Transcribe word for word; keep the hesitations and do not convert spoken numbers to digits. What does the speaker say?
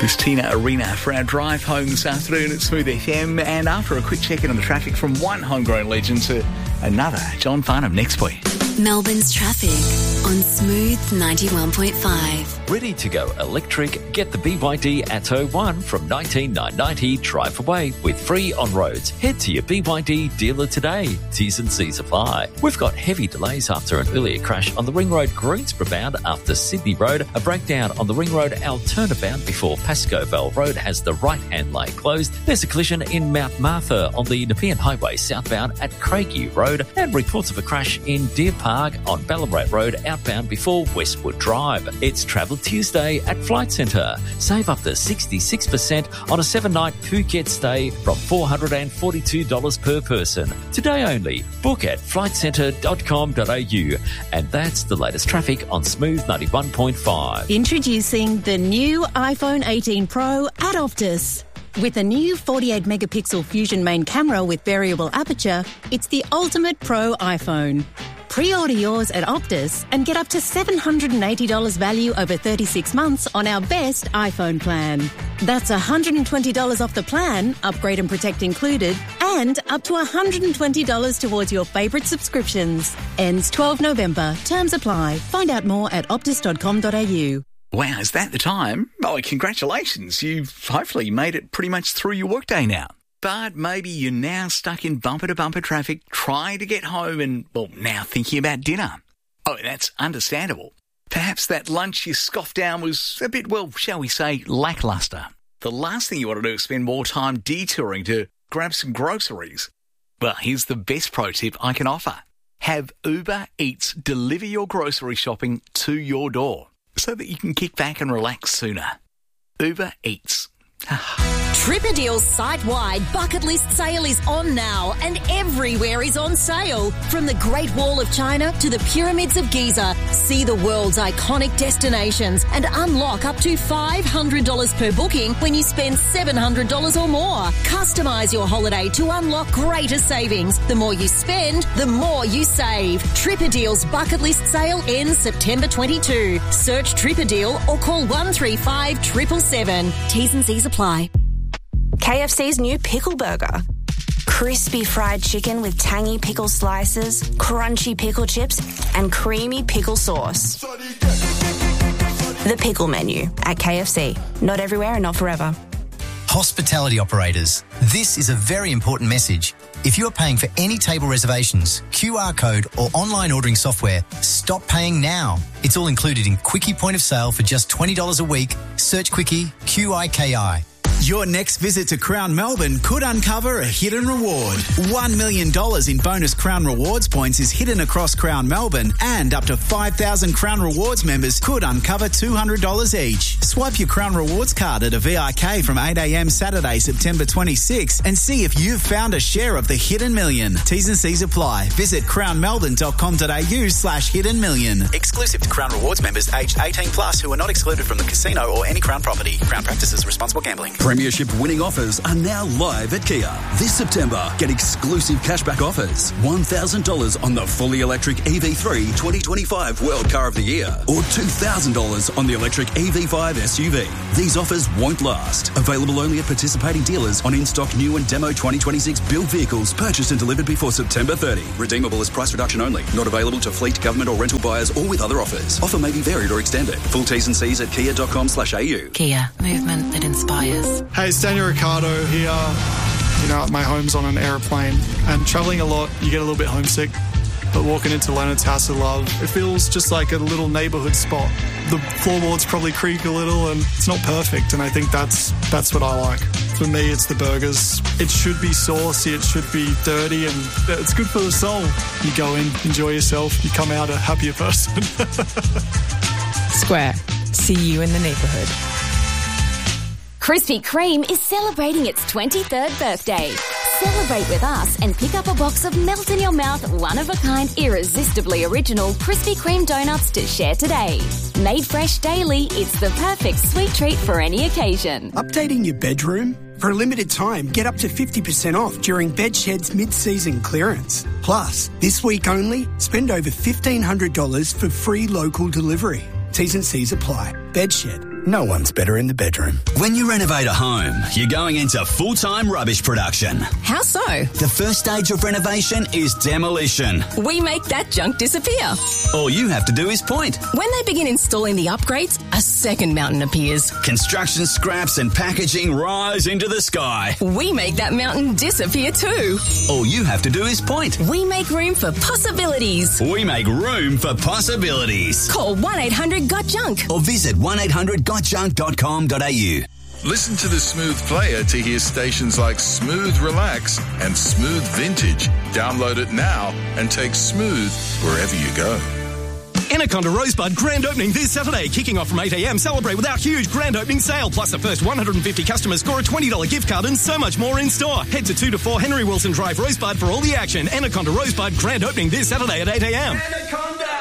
Christina Arena for our drive home this afternoon at Smooth F M. And after a quick check-in on the traffic from one homegrown legend to another, John Farnham next week. Melbourne's traffic on Smooth ninety-one point five. Ready to go electric? Get the B Y D Atto one from nineteen nine ninety drive away with free on roads. Head to your B Y D dealer today. T's and C's apply. We've got heavy delays after an earlier crash on the Ring Road Greensboro bound after Sydney Road. A breakdown on the Ring Road Altoona bound before Pascoe Vale Road has the right-hand lane closed. There's a collision in Mount Martha on the Nepean Highway southbound at Craigie Road, and reports of a crash in Deer Park on Ballarat Road outbound before Westwood Drive. It's Travel Tuesday at Flight Centre. Save up to sixty-six percent on a seven-night Phuket stay from four hundred forty-two dollars per person. Today only. Book at flight centre dot com dot a u. And that's the latest traffic on Smooth ninety-one point five. Introducing the new iPhone eighteen Pro at Optus. With a new forty-eight megapixel Fusion main camera with variable aperture, it's the ultimate pro iPhone. Pre-order yours at Optus and get up to seven hundred eighty dollars value over thirty-six months on our best iPhone plan. That's one hundred twenty dollars off the plan, upgrade and protect included, and up to one hundred twenty dollars towards your favourite subscriptions. Ends twelfth of November. Terms apply. Find out more at optus dot com dot a u. Wow, is that the time? Oh, congratulations. You've hopefully made it pretty much through your workday now. But maybe you're now stuck in bumper-to-bumper traffic trying to get home and, well, now thinking about dinner. Oh, that's understandable. Perhaps that lunch you scoffed down was a bit, well, shall we say, lacklustre. The last thing you want to do is spend more time detouring to grab some groceries. Well, here's the best pro tip I can offer. Have Uber Eats deliver your grocery shopping to your door so that you can kick back and relax sooner. Uber Eats. Tripadeal's site-wide bucket list sale is on now, and everywhere is on sale. From the Great Wall of China to the Pyramids of Giza, see the world's iconic destinations and unlock up to five hundred dollars per booking when you spend seven hundred dollars or more. Customise your holiday to unlock greater savings. The more you spend, the more you save. Tripadeal's bucket list sale ends September twenty-second. Search Tripadeal or call one three five seven seven seven. T's and C's apply. K F C's new pickle burger. Crispy fried chicken with tangy pickle slices, crunchy pickle chips, and creamy pickle sauce. The pickle menu at K F C. Not everywhere and not forever. Hospitality operators, this is a very important message. If you are paying for any table reservations, Q R code or online ordering software, stop paying now. It's all included in Quickie Point of Sale for just twenty dollars a week. Search Quickie, Q I K I. Your next visit to Crown Melbourne could uncover a hidden reward. One million dollars in bonus Crown Rewards points is hidden across Crown Melbourne, and up to five thousand Crown Rewards members could uncover two hundred dollars each. Swipe your Crown Rewards card at a V I K from eight a.m. Saturday, September twenty-sixth, and see if you've found a share of the hidden million. T's and C's apply. Visit crown melbourne dot com dot a u slash hidden million. Exclusive to Crown Rewards members aged eighteen plus who are not excluded from the casino or any Crown property. Crown practices responsible gambling. Premiership winning offers are now live at Kia. This September, get exclusive cashback offers. one thousand dollars on the fully electric E V three twenty twenty-five World Car of the Year, or two thousand dollars on the electric E V five S U V. These offers won't last. Available only at participating dealers on in-stock new and demo twenty twenty-six build vehicles purchased and delivered before September thirtieth. Redeemable as price reduction only. Not available to fleet, government or rental buyers or with other offers. Offer may be varied or extended. Full T's and C's at kia dot com slash a u. Kia, movement that inspires. Hey, it's Daniel Ricciardo here. You know, my home's on an aeroplane, and travelling a lot, you get a little bit homesick. But walking into Leonard's House of Love, it feels just like a little neighbourhood spot. The floorboards probably creak a little, and it's not perfect, and I think that's that's what I like. For me, it's the burgers. It should be saucy, it should be dirty, and it's good for the soul. You go in, enjoy yourself, you come out a happier person. Square. See you in the neighbourhood. Krispy Kreme is celebrating its twenty-third birthday. Celebrate with us and pick up a box of melt-in-your-mouth, one-of-a-kind, irresistibly original Krispy Kreme donuts to share today. Made fresh daily, it's the perfect sweet treat for any occasion. Updating your bedroom? For a limited time, get up to fifty percent off during Bedshed's mid-season clearance. Plus, this week only, spend over fifteen hundred dollars for free local delivery. T's and C's apply. Bedshed. no one's better in the bedroom. When you renovate a home, you're going into full-time rubbish production. How so? The first stage of renovation is demolition. We make that junk disappear. All you have to do is point. When they begin installing the upgrades, a second mountain appears. Construction scraps and packaging rise into the sky. We make that mountain disappear too. All you have to do is point. We make room for possibilities. We make room for possibilities. Call one eight hundred got junk or visit one eight hundred got junk dot com dot a u. Listen to the Smooth Player to hear stations like Smooth Relax and Smooth Vintage. Download it now and take Smooth wherever you go. Anaconda Rosebud grand opening this Saturday, kicking off from eight a m. Celebrate with our huge grand opening sale, plus the first one hundred fifty customers score a twenty dollars gift card and so much more in store. Head to two to four Henry Wilson Drive, Rosebud for all the action. Anaconda Rosebud grand opening this Saturday at eight a m. Anaconda!